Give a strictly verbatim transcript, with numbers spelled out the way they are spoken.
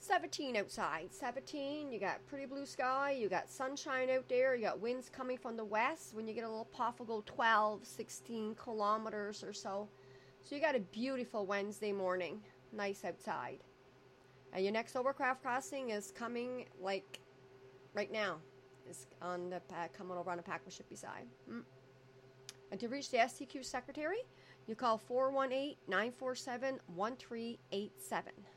seventeen outside. seventeen, you got pretty blue sky, you got sunshine out there, you got winds coming from the west. When you get a little puff, will go twelve, sixteen kilometers or so. So you got a beautiful Wednesday morning. Nice outside. And your next overcraft crossing is coming like right now. It's on the uh, coming over on the Packmanshipy side. Mm. And to reach the S T Q secretary, you call four one eight, nine four seven, one three eight seven.